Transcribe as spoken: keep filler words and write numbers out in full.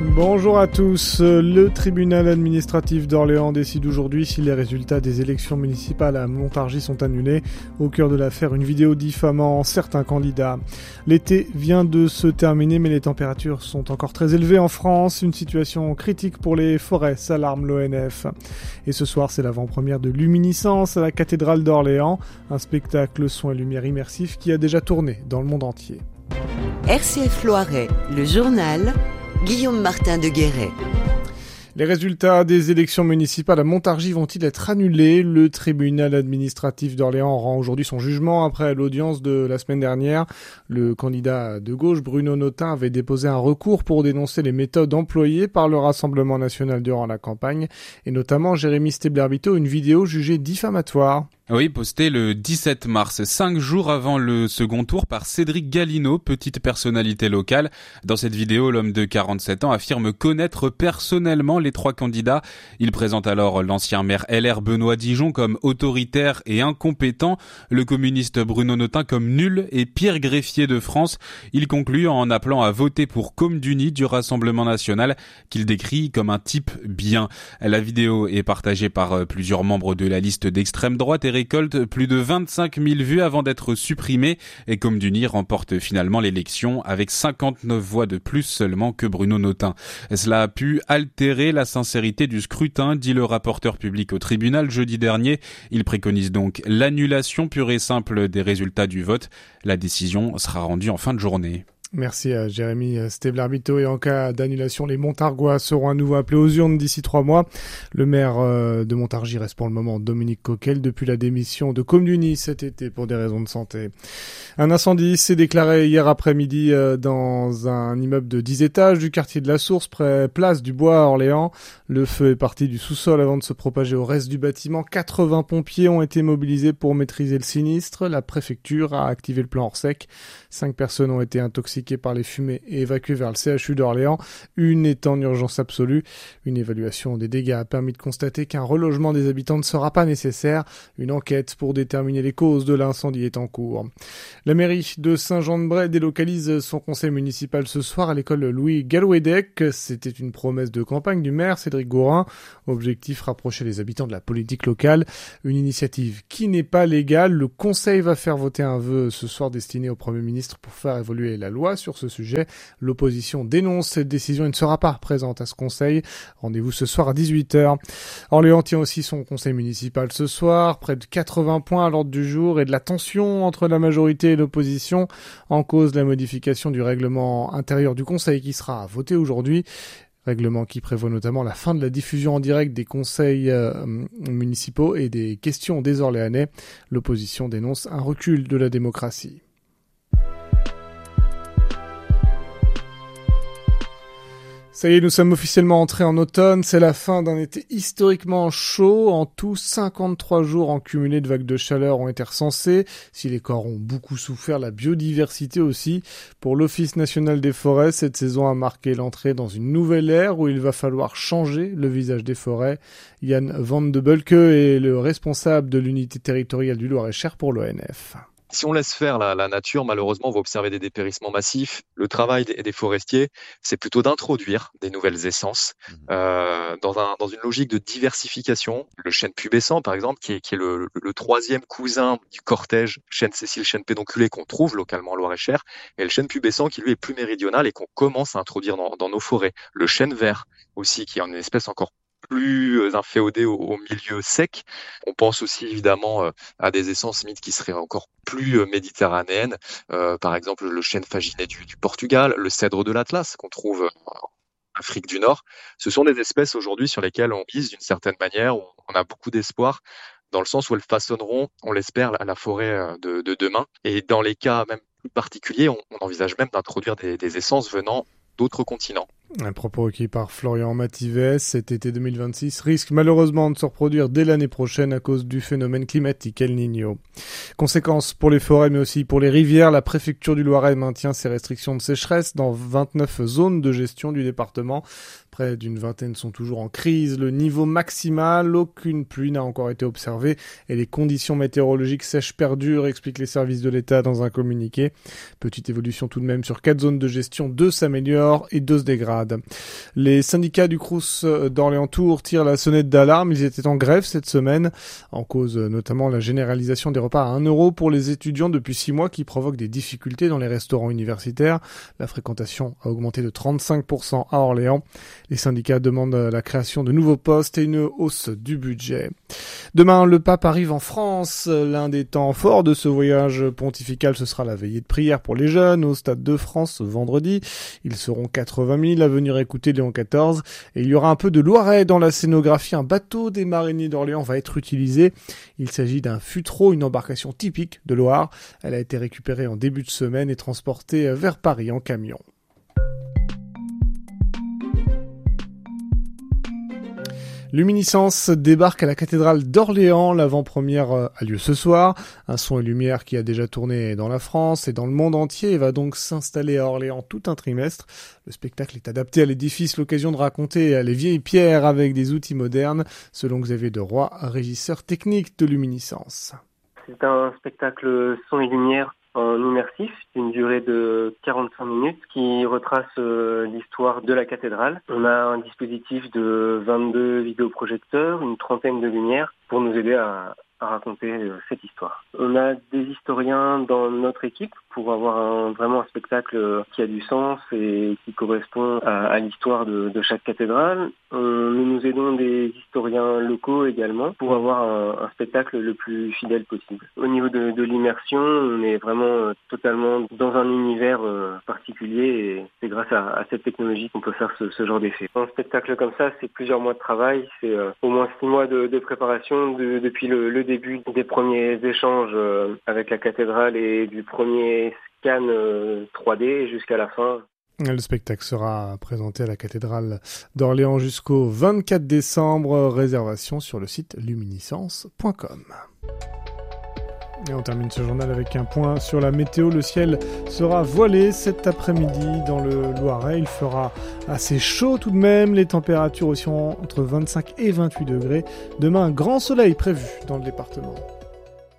Bonjour à tous. Le tribunal administratif d'Orléans décide aujourd'hui si les résultats des élections municipales à Montargis sont annulés. Au cœur de l'affaire, une vidéo diffamant certains candidats. L'été vient de se terminer, mais les températures sont encore très élevées en France. Une situation critique pour les forêts, s'alarme l'O N F. Et ce soir, c'est l'avant-première de Luminiscence à la cathédrale d'Orléans. Un spectacle son et lumière immersif qui a déjà tourné dans le monde entier. R C F Loiret, le journal, Guillaume Martin de Guéret. Les résultats des élections municipales à Montargis vont-ils être annulés ? Le tribunal administratif d'Orléans rend aujourd'hui son jugement après l'audience de la semaine dernière. Le candidat de gauche, Bruno Notin, avait déposé un recours pour dénoncer les méthodes employées par le Rassemblement national durant la campagne, et notamment Jérémy Stebler-Biteau, une vidéo jugée diffamatoire. Oui, posté le dix-sept mars, cinq jours avant le second tour par Cédric Galineau, petite personnalité locale. Dans cette vidéo, l'homme de quarante-sept ans affirme connaître personnellement les trois candidats. Il présente alors l'ancien maire L R Benoît Dijon comme autoritaire et incompétent, le communiste Bruno Notin comme nul et pire greffier de France. Il conclut en appelant à voter pour Comduni du Rassemblement national, qu'il décrit comme un type bien. La vidéo est partagée par plusieurs membres de la liste d'extrême droite et récolte plus de vingt-cinq mille vues avant d'être supprimée, et Comduni remporte finalement l'élection avec cinquante-neuf voix de plus seulement que Bruno Notin. Cela a pu altérer la sincérité du scrutin, dit le rapporteur public au tribunal jeudi dernier. Il préconise donc l'annulation pure et simple des résultats du vote. La décision sera rendue en fin de journée. Merci à Jérémy Stebler-Biteau. Et en cas d'annulation, les Montargois seront à nouveau appelés aux urnes d'ici trois mois. Le maire de Montargis reste pour le moment Dominique Coquel depuis la démission de Comduni cet été pour des raisons de santé. Un incendie s'est déclaré hier après-midi dans un immeuble de dix étages du quartier de la Source, près place du Bois à Orléans. Le feu est parti du sous-sol avant de se propager au reste du bâtiment. quatre-vingts pompiers ont été mobilisés pour maîtriser le sinistre. La préfecture a activé le plan Orsec. Cinq personnes ont été intoxiquées par les fumées et évacuées vers le C H U d'Orléans, une est en urgence absolue. Une évaluation des dégâts a permis de constater qu'un relogement des habitants ne sera pas nécessaire. Une enquête pour déterminer les causes de l'incendie est en cours. La mairie de Saint-Jean-de-Bray délocalise son conseil municipal ce soir à l'école Louis Gallouédec. C'était une promesse de campagne du maire Cédric Gaurin. Objectif, rapprocher les habitants de la politique locale. Une initiative qui n'est pas légale. Le conseil va faire voter un vœu ce soir destiné au Premier ministre pour faire évoluer la loi sur ce sujet. L'opposition dénonce cette décision et ne sera pas présente à ce conseil. Rendez-vous ce soir à dix-huit heures. Orléans tient aussi son conseil municipal ce soir. Près de quatre-vingts points à l'ordre du jour et de la tension entre la majorité et l'opposition. En cause, la modification du règlement intérieur du conseil qui sera voté aujourd'hui. Règlement qui prévoit notamment la fin de la diffusion en direct des conseils euh, municipaux et des questions des Orléanais. L'opposition dénonce un recul de la démocratie. Ça y est, nous sommes officiellement entrés en automne. C'est la fin d'un été historiquement chaud. En tout, cinquante-trois jours en cumulé de vagues de chaleur ont été recensés. Si les corps ont beaucoup souffert, la biodiversité aussi. Pour l'Office national des forêts, cette saison a marqué l'entrée dans une nouvelle ère où il va falloir changer le visage des forêts. Yann Van de Bulke est le responsable de l'unité territoriale du Loir-et-Cher pour l'O N F. Si on laisse faire la, la nature, malheureusement, on va observer des dépérissements massifs. Le travail des, des forestiers, c'est plutôt d'introduire des nouvelles essences euh, dans, un, dans une logique de diversification. Le chêne pubescent, par exemple, qui est, qui est le, le, le troisième cousin du cortège chêne Cécile, chêne pédonculé qu'on trouve localement en Loir-et-Cher, et le chêne pubescent qui lui est plus méridional et qu'on commence à introduire dans, dans nos forêts. Le chêne vert aussi, qui est une espèce encore plus inféodé au, au milieu sec. On pense aussi évidemment euh, à des essences mythes qui seraient encore plus euh, méditerranéennes, euh, par exemple le chêne faginet du, du Portugal, le cèdre de l'Atlas qu'on trouve en Afrique du Nord. Ce sont des espèces aujourd'hui sur lesquelles on mise d'une certaine manière, où on a beaucoup d'espoir, dans le sens où elles façonneront, on l'espère, la, la forêt de, de demain. Et dans les cas même plus particuliers, on, on envisage même d'introduire des, des essences venant d'autres continents. Un propos recueilli par Florian Matives. Cet été deux mille vingt-six risque malheureusement de se reproduire dès l'année prochaine à cause du phénomène climatique El Niño. Conséquences pour les forêts mais aussi pour les rivières. La préfecture du Loiret maintient ses restrictions de sécheresse dans vingt-neuf zones de gestion du département. Près d'une vingtaine sont toujours en crise. Le niveau maximal, aucune pluie n'a encore été observée et les conditions météorologiques sèches perdurent, expliquent les services de l'État dans un communiqué. Petite évolution tout de même sur quatre zones de gestion, deux s'améliorent et deux se dégradent. grades. Les syndicats du Crous d'Orléans-Tours tirent la sonnette d'alarme. Ils étaient en grève cette semaine, en cause notamment la généralisation des repas à un euro pour les étudiants depuis six mois qui provoque des difficultés dans les restaurants universitaires. La fréquentation a augmenté de trente-cinq pour cent à Orléans. Les syndicats demandent la création de nouveaux postes et une hausse du budget. Demain, le pape arrive en France. L'un des temps forts de ce voyage pontifical, ce sera la veillée de prière pour les jeunes au Stade de France vendredi. Ils seront quatre-vingt mille à venir écouter Léon quatorze et il y aura un peu de Loiret dans la scénographie. Un bateau des mariniers d'Orléans va être utilisé. Il s'agit d'un Futreau, une embarcation typique de Loire. Elle a été récupérée en début de semaine et transportée vers Paris en camion. Luminiscence débarque à la cathédrale d'Orléans. L'avant-première a lieu ce soir. Un son et lumière qui a déjà tourné dans la France et dans le monde entier et va donc s'installer à Orléans tout un trimestre. Le spectacle est adapté à l'édifice, l'occasion de raconter les vieilles pierres avec des outils modernes, selon Xavier Deroy, régisseur technique de Luminiscence. C'est un spectacle son et lumière en immersif, d'une durée de quarante-cinq minutes, qui retrace euh, l'histoire de la cathédrale. On a un dispositif de vingt-deux vidéoprojecteurs, une trentaine de lumières, pour nous aider à, à raconter euh, cette histoire. On a des historiens dans notre équipe pour avoir un, vraiment un spectacle qui a du sens et qui correspond à, à l'histoire de, de chaque cathédrale. On, nous nous aidons des historiens locaux également pour avoir un, un spectacle le plus fidèle possible. Au niveau de, de l'immersion, on est vraiment totalement dans un univers euh, particulier et c'est grâce à, à cette technologie qu'on peut faire ce, ce genre d'effet. Un spectacle comme ça, c'est plusieurs mois de travail, c'est euh, au moins six mois de, de préparation de, depuis le, le début des premiers échanges euh, avec la cathédrale et du premier scan euh, trois D jusqu'à la fin. Le spectacle sera présenté à la cathédrale d'Orléans jusqu'au vingt-quatre décembre. Réservation sur le site luminiscence point com. Et on termine ce journal avec un point sur la météo. Le ciel sera voilé cet après-midi dans le Loiret. Il fera assez chaud tout de même. Les températures oscilleront entre vingt-cinq et vingt-huit degrés. Demain, un grand soleil prévu dans le département.